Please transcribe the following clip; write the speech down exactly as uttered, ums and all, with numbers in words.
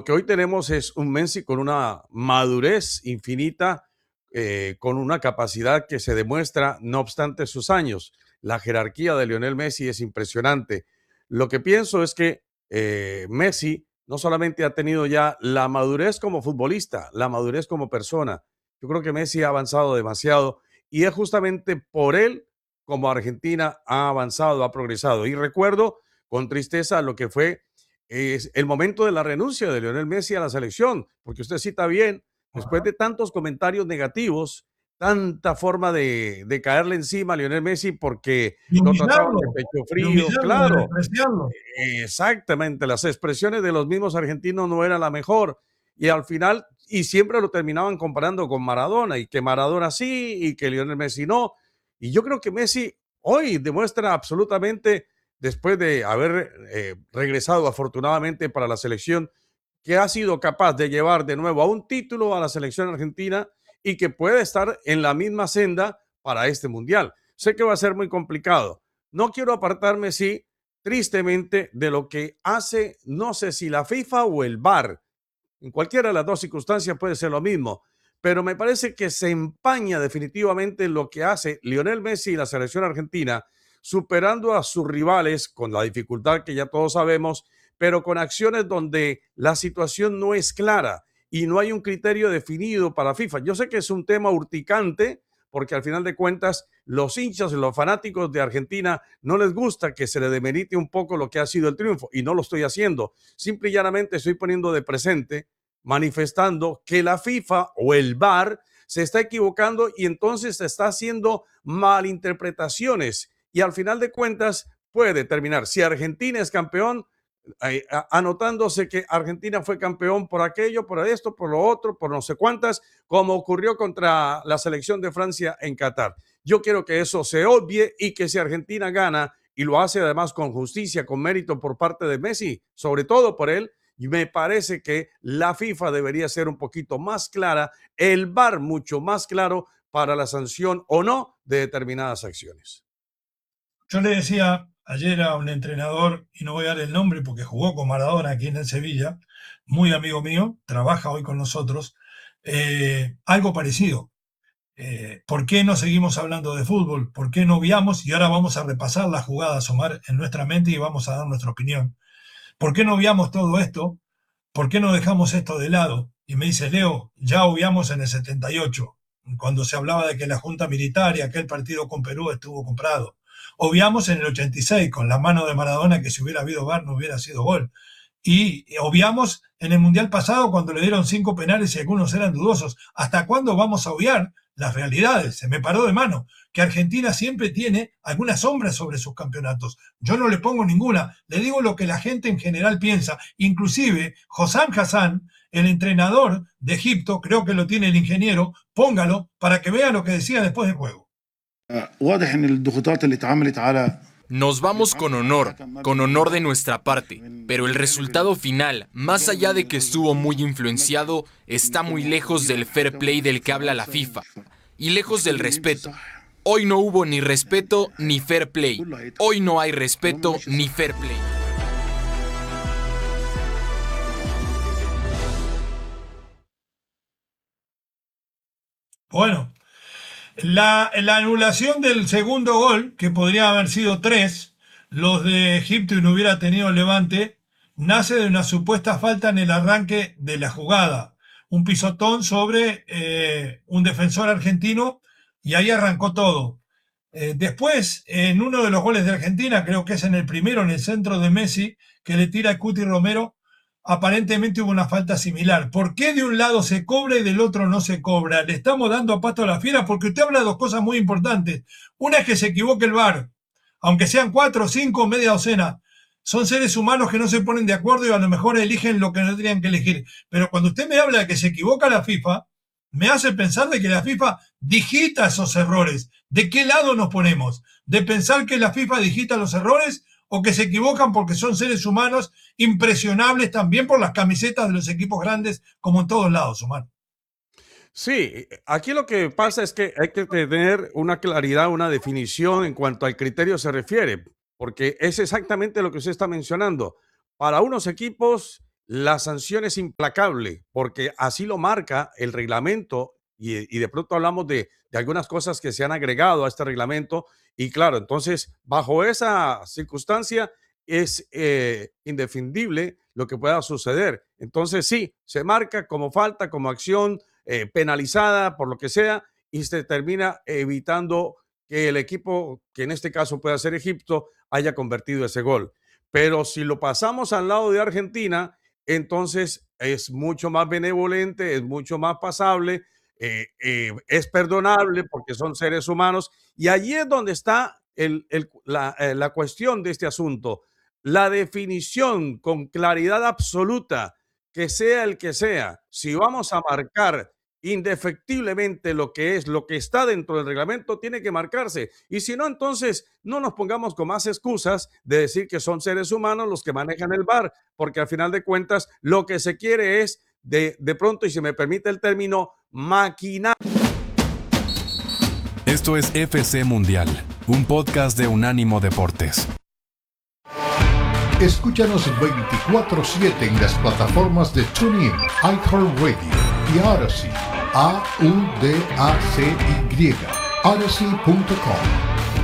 que hoy tenemos es un Messi con una madurez infinita, eh, con una capacidad que se demuestra no obstante sus años. La jerarquía de Lionel Messi es impresionante. Lo que pienso es que eh, Messi no solamente ha tenido ya la madurez como futbolista, la madurez como persona. Yo creo que Messi ha avanzado demasiado y es justamente por él como Argentina ha avanzado, ha progresado. Y recuerdo con tristeza lo que fue es el momento de la renuncia de Lionel Messi a la selección, porque usted cita bien, después Ajá. de tantos comentarios negativos, tanta forma de, de caerle encima a Lionel Messi porque Y lo trataban de humillarlo, pecho de frío, humillarlo, de claro, despreciarlo. exactamente, las expresiones de los mismos argentinos no eran la mejor y al final, y siempre lo terminaban comparando con Maradona y que Maradona sí y que Lionel Messi no. Y yo creo que Messi hoy demuestra absolutamente, después de haber eh, regresado afortunadamente para la selección, que ha sido capaz de llevar de nuevo a un título a la selección argentina y que puede estar en la misma senda para este mundial. Sé que va a ser muy complicado. No quiero apartarme, sí, tristemente, de lo que hace, no sé si la FIFA o el V A R. En cualquiera de las dos circunstancias puede ser lo mismo, pero me parece que se empaña definitivamente lo que hace Lionel Messi y la selección argentina, superando a sus rivales con la dificultad que ya todos sabemos, pero con acciones donde la situación no es clara y no hay un criterio definido para FIFA. Yo sé que es un tema urticante, porque al final de cuentas los hinchas y los fanáticos de Argentina no les gusta que se le demerite un poco lo que ha sido el triunfo, y no lo estoy haciendo. Simple y llanamente estoy poniendo de presente, manifestando que la FIFA o el V A R se está equivocando y entonces se está haciendo malinterpretaciones y al final de cuentas puede determinar si Argentina es campeón, eh, anotándose que Argentina fue campeón por aquello, por esto, por lo otro, por no sé cuántas, como ocurrió contra la selección de Francia en Qatar. Yo quiero que eso se obvie y que si Argentina gana y lo hace además con justicia, con mérito por parte de Messi, sobre todo por él, me parece que la FIFA debería ser un poquito más clara, el V A R mucho más claro para la sanción o no de determinadas acciones. Yo le decía ayer a un entrenador, y no voy a dar el nombre porque jugó con Maradona aquí en el Sevilla, muy amigo mío, trabaja hoy con nosotros, eh, algo parecido. Eh, ¿Por qué no seguimos hablando de fútbol? ¿Por qué no viamos? Y ahora vamos a repasar las jugadas, Omar, en nuestra mente y vamos a dar nuestra opinión. ¿Por qué no obviamos todo esto? ¿Por qué no dejamos esto de lado? Y me dice, Leo, ya obviamos en el setenta y ocho, cuando se hablaba de que la Junta Militar y aquel partido con Perú estuvo comprado. Obviamos en el ochenta y seis, con la mano de Maradona, que si hubiera habido V A R no hubiera sido gol. Y obviamos en el Mundial pasado cuando le dieron cinco penales y algunos eran dudosos. ¿Hasta cuándo vamos a obviar las realidades? Se me paró de mano que Argentina siempre tiene alguna sombra sobre sus campeonatos. Yo no le pongo ninguna, le digo lo que la gente en general piensa. Inclusive Hossam Hassan, el entrenador de Egipto, creo que lo tiene el ingeniero, póngalo para que vea lo que decía después del juego. Nos vamos con honor, con honor de nuestra parte, pero el resultado final, más allá de que estuvo muy influenciado, está muy lejos del fair play del que habla la FIFA y lejos del respeto. Hoy no hubo ni respeto ni fair play. Hoy no hay respeto ni fair play. Bueno, la, la anulación del segundo gol, que podría haber sido tres, los de Egipto y no hubiera tenido Levante, nace de una supuesta falta en el arranque de la jugada. Un pisotón sobre eh, un defensor argentino y ahí arrancó todo. Eh, después, en uno de los goles de Argentina, creo que es en el primero, en el centro de Messi, que le tira a Cuti Romero, aparentemente hubo una falta similar. ¿Por qué de un lado se cobra y del otro no se cobra? Le estamos dando a pato a la fiera porque usted habla de dos cosas muy importantes. Una es que se equivoque el V A R, aunque sean cuatro, cinco, media docena. Son seres humanos que no se ponen de acuerdo y a lo mejor eligen lo que no tendrían que elegir. Pero cuando usted me habla de que se equivoca la FIFA, me hace pensar de que la FIFA digita esos errores. ¿De qué lado nos ponemos? ¿De pensar que la FIFA digita los errores o que se equivocan porque son seres humanos impresionables también por las camisetas de los equipos grandes como en todos lados, Omar? Sí, aquí lo que pasa es que hay que tener una claridad, una definición en cuanto al criterio se refiere, porque es exactamente lo que usted está mencionando. Para unos equipos la sanción es implacable, porque así lo marca el reglamento y, y de pronto hablamos de, de algunas cosas que se han agregado a este reglamento y claro, entonces bajo esa circunstancia es eh, indefendible lo que pueda suceder. Entonces sí, se marca como falta, como acción eh, penalizada por lo que sea y se termina evitando que el equipo, que en este caso pueda ser Egipto, haya convertido ese gol. Pero si lo pasamos al lado de Argentina, entonces es mucho más benevolente, es mucho más pasable, eh, eh, es perdonable porque son seres humanos y allí es donde está el, el, la, eh, la cuestión de este asunto. La definición con claridad absoluta, que sea el que sea, si vamos a marcar indefectiblemente lo que es, lo que está dentro del reglamento, tiene que marcarse. Y si no, entonces no nos pongamos con más excusas de decir que son seres humanos los que manejan el V A R, porque al final de cuentas lo que se quiere es de, de pronto, y si me permite el término, maquinar. Esto es F C Mundial, un podcast de Unánimo Deportes. Escúchanos veinticuatro siete en las plataformas de TuneIn, iHeartRadio y Odyssey. A U D A C Y. Odyssey punto com.